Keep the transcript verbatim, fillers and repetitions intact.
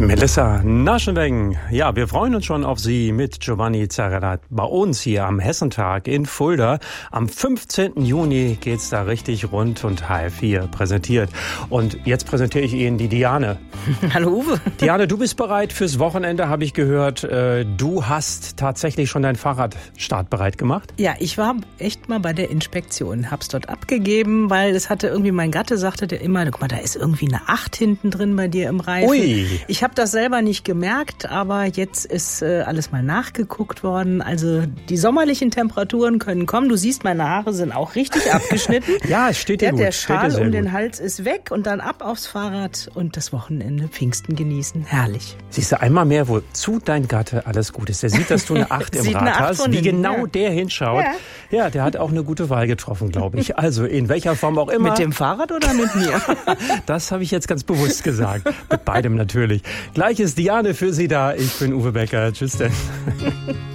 Melissa Naschenweng. Ja, wir freuen uns schon auf Sie mit Giovanni Zarella bei uns hier am Hessentag in Fulda. Am fünfzehnten Juni geht's da richtig rund und H F vier präsentiert. Und jetzt präsentiere ich Ihnen die Diane. Hallo Uwe. Diane, du bist bereit fürs Wochenende, habe ich gehört. Du hast tatsächlich schon dein Fahrrad startbereit gemacht? Ja, ich war echt mal bei der Inspektion, hab's dort abgegeben, weil es hatte irgendwie, mein Gatte sagte der immer, guck mal, da ist irgendwie eine acht hinten drin bei dir im Reifen. Ui. Ich habe das selber nicht gemerkt, aber jetzt ist äh, alles mal nachgeguckt worden. Also die sommerlichen Temperaturen können kommen. Du siehst, meine Haare sind auch richtig abgeschnitten. Ja, es steht dir der, gut. Der Steht Schal dir sehr um gut. den Hals ist weg und dann ab aufs Fahrrad und das Wochenende Pfingsten genießen. Herrlich. Siehst du, einmal mehr, wozu dein Gatte alles gut ist. Der sieht, dass du eine acht im Sieht Rad eine acht hast, von wie hinten, genau ja. der hinschaut. Ja. Ja, der hat auch eine gute Wahl getroffen, glaube ich. Also in welcher Form auch immer. Mit dem Fahrrad oder mit mir? Das habe ich jetzt ganz bewusst gesagt. Mit beidem natürlich. Gleich ist Diane für Sie da. Ich bin Uwe Becker. Tschüss denn.